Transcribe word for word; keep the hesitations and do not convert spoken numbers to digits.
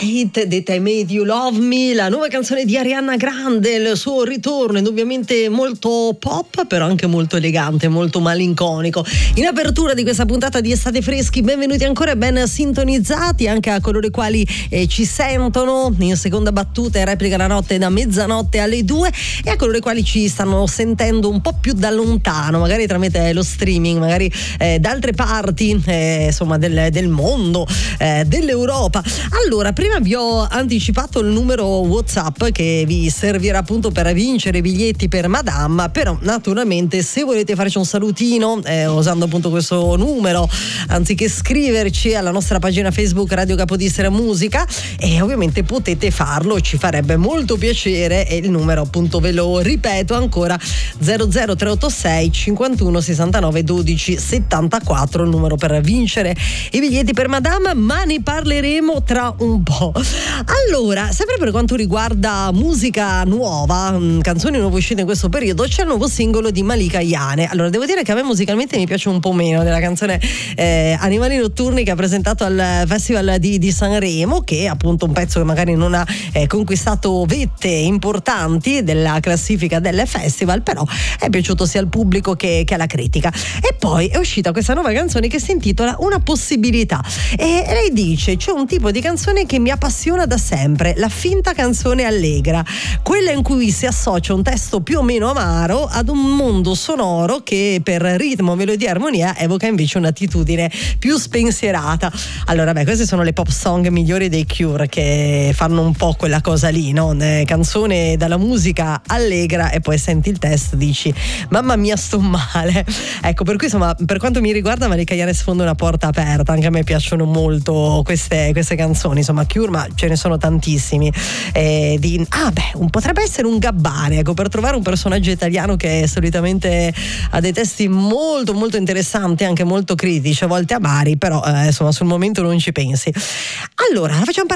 hit di They Made You Love Me, la nuova canzone di Ariana Grande, il suo ritorno indubbiamente molto pop, però anche molto elegante, molto malinconico. In apertura di questa puntata di Estate Freschi, benvenuti ancora e ben sintonizzati anche a coloro i quali eh, ci sentono in seconda battuta e replica la notte da mezzanotte alle due, e a coloro i quali ci stanno sentendo un po' più da lontano, magari tramite lo streaming, magari eh, da altre parti eh, insomma del, del mondo, eh, dell'Europa. Allora, prima vi ho anticipato il numero WhatsApp che vi servirà appunto per vincere biglietti per Madame, però naturalmente se volete farci un salutino eh, usando appunto questo numero, anziché scriverci alla nostra pagina Facebook Radio Capodistria Musica, e eh, ovviamente potete farlo, ci farebbe molto piacere, e il numero appunto ve lo ripeto ancora: zero zero tre otto sei cinquantuno sessantanove dodici settantaquattro, il numero per vincere i biglietti per Madame, ma ne parleremo tra un po'. Allora, sempre per quanto riguarda musica nuova, mh, canzoni nuove uscite in questo periodo, c'è il nuovo singolo di Malika Ayane. Allora, devo dire che a me musicalmente mi piace un po' meno della canzone eh, Animali Notturni che ha presentato al Festival di, di Sanremo, che è appunto un pezzo che magari non ha eh, conquistato vette importanti della classifica del festival, però è piaciuto sia al pubblico che, che alla critica. E poi è uscita questa nuova canzone che si intitola Una possibilità, e lei dice: c'è un tipo di canzone che mi appassiona da sempre, la finta canzone allegra, quella in cui si associa un testo più o meno amaro ad un mondo sonoro che per ritmo, melodia e armonia evoca invece un'attitudine più spensierata. Allora, beh, queste sono le pop song migliori dei Cure, che fanno un po' quella cosa lì, no? Canzone dalla musica allegra e poi senti il testo, dici mamma mia sto male. Ecco, per cui insomma, per quanto mi riguarda, Malika Ayane sfonda una porta aperta. Anche a me piacciono molto queste, queste canzoni, insomma Cure, ma ce ne sono tantissimi. Eh, di, ah beh, un, potrebbe essere un Gabbani, ecco, per trovare un personaggio italiano che solitamente ha dei testi molto molto interessanti, anche molto critici, a volte amari, però eh, insomma sul momento non ci pensi. Allora, facciamo